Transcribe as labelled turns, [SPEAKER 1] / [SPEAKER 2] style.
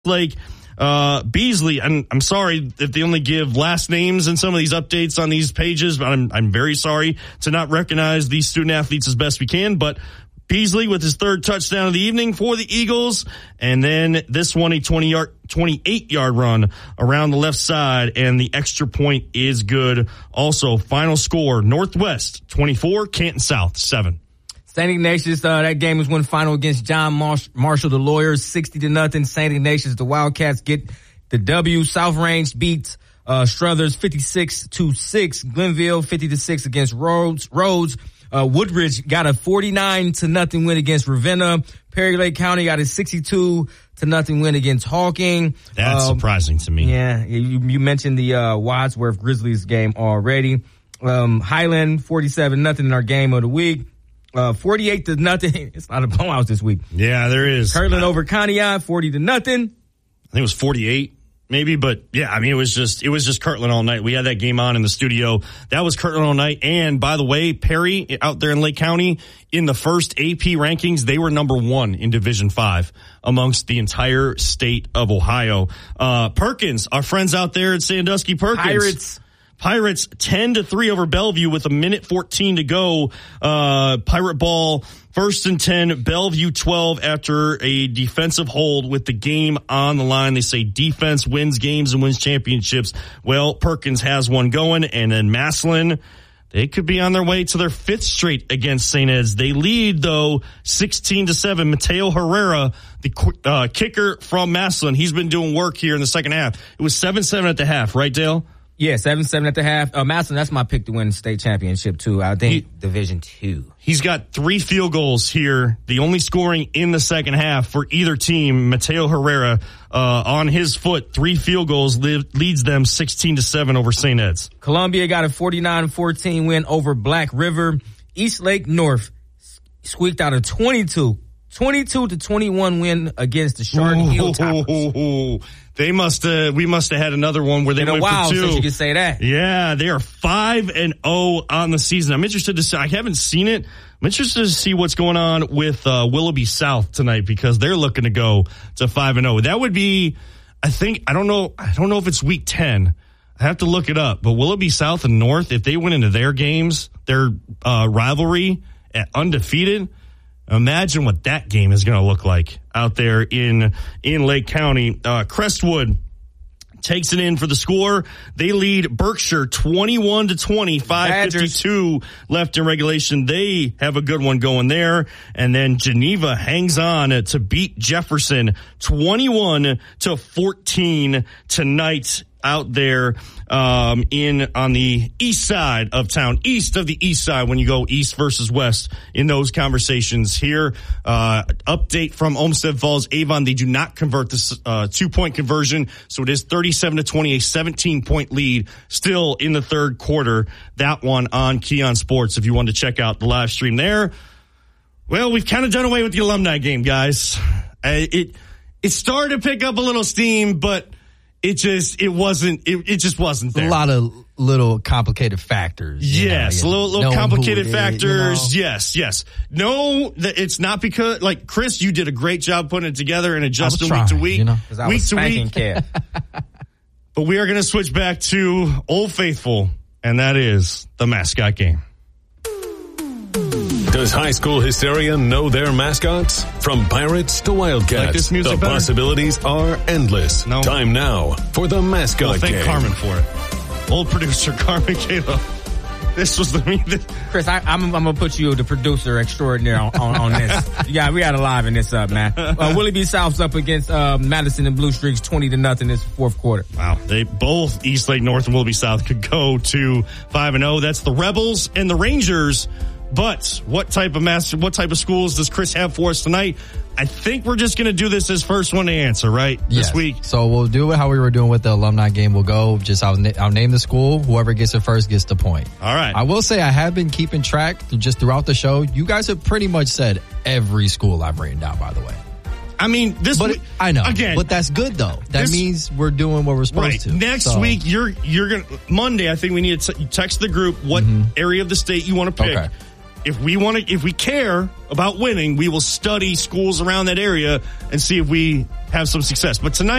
[SPEAKER 1] Like Beasley, and I'm sorry if they only give last names in some of these updates on these pages, but I'm very sorry to not recognize these student athletes as best we can. But Beasley with his third touchdown of the evening for the Eagles, and then this one a 28-yard run around the left side, and the extra point is good. Also, final score: Northwest 24, Canton South 7.
[SPEAKER 2] St. Ignatius, that game was won final against John Marshall, the Lawyers, 60-0. St. Ignatius, the Wildcats get the W. South Range beats Struthers 56-6. Glenville 50-6 against Rhodes. Woodridge got a 49-0 win against Ravenna. Perry Lake County got a 62-0 win against Hawking.
[SPEAKER 1] That's surprising to me.
[SPEAKER 2] Yeah, you mentioned the Wadsworth Grizzlies game already. Highland 47-0 in our game of the week. 48-0. It's not a blowout this week.
[SPEAKER 1] Yeah, there is.
[SPEAKER 2] Kirtland over Conneaut 40-0.
[SPEAKER 1] I think it was 48. Maybe, but yeah, I mean, it was just Kirtland all night. We had that game on in the studio. That was Kirtland all night. And by the way, Perry out there in Lake County, in the first AP rankings, they were number 1 in Division 5 amongst the entire state of Ohio. Perkins, our friends out there at Sandusky Perkins. Pirates 10-3 over Bellevue with 1:14 to go. Pirate ball, 1st and 10, Bellevue 12 after a defensive hold with the game on the line. They say defense wins games and wins championships. Well, Perkins has one going, and then Massillon, they could be on their way to their 5th straight against St. Ed's. They lead, though, 16-7. Mateo Herrera, the kicker from Massillon, he's been doing work here in the second half. It was 7-7 at the half, right, Dale?
[SPEAKER 2] Yeah, 7-7 at the half. Massillon, that's my pick to win the state championship, too. I think Division 2.
[SPEAKER 1] He's got 3 field goals here. The only scoring in the second half for either team. Mateo Herrera, on his foot, 3 field goals leads them 16-7 over St. Ed's.
[SPEAKER 2] Columbia got a 49-14 win over Black River. East Lake North squeaked out a 22-21 win against the Shark Hill Toppers.
[SPEAKER 1] We must have had another one where they went for 2.
[SPEAKER 2] Since you could say that.
[SPEAKER 1] Yeah, they are 5-0 on the season. I'm interested to see. I haven't seen it. I'm interested to see what's going on with Willoughby South tonight, because they're looking to go to 5-0. That would be, I don't know if it's week 10. I have to look it up. But Willoughby South and North, if they went into their games, their rivalry at undefeated, imagine what that game is going to look like out there in Lake County. Crestwood takes it in for the score. They lead Berkshire 21-20, 5:52 left in regulation. They have a good one going there. And then Geneva hangs on to beat Jefferson 21-14 tonight out there on the east side of town, east of the east side, when you go east versus west in those conversations here. Update from Olmsted Falls. Avon, they do not convert this 2-point conversion, so it is 37-20, a 17-point lead still in the third quarter. That one on Keon Sports if you want to check out the live stream there. Well, we've kind of done away with the alumni game, guys. It started to pick up a little steam, but it just wasn't there.
[SPEAKER 3] A lot of little complicated factors.
[SPEAKER 1] Yes, little complicated factors. Yes. No, it's not because, like, Chris, you did a great job putting it together and adjusting week to week. Week to week. But we are going to switch back to Old Faithful, and that is the mascot game.
[SPEAKER 4] Does high school hysteria know their mascots? From Pirates to Wildcats,
[SPEAKER 1] like this music
[SPEAKER 4] the
[SPEAKER 1] better?
[SPEAKER 4] Possibilities are endless.
[SPEAKER 1] No.
[SPEAKER 4] Time now for the mascot
[SPEAKER 1] thank
[SPEAKER 4] game.
[SPEAKER 1] Carmen for it. Old producer Carmen Kayla. This was the
[SPEAKER 2] Chris, I'm gonna put you the producer extraordinaire on this. Yeah, we got to liven this up, man. Willoughby South's up against Madison and Blue Streaks 20-0 this fourth quarter.
[SPEAKER 1] Wow, they both East Lake North and Willoughby South could go to 5-0. That's the Rebels and the Rangers. But what type of schools does Chris have for us tonight? I think we're just going to do this as first one to answer, right?
[SPEAKER 3] Yes.
[SPEAKER 1] This week.
[SPEAKER 3] So we'll do it how we were doing with the alumni game. We'll go I'll name the school. Whoever gets it first gets the point.
[SPEAKER 1] All right.
[SPEAKER 3] I will say I have been keeping track just throughout the show. You guys have pretty much said every school I've written down, by the way.
[SPEAKER 1] I mean,
[SPEAKER 3] I know.
[SPEAKER 1] Again,
[SPEAKER 3] but that's good though. That means we're doing what we're supposed to.
[SPEAKER 1] Next week, you're going to, Monday, I think we need to text the group what area of the state you want to pick.
[SPEAKER 3] Okay.
[SPEAKER 1] if we care about winning, we will study schools around that area and see if we have some success. But tonight,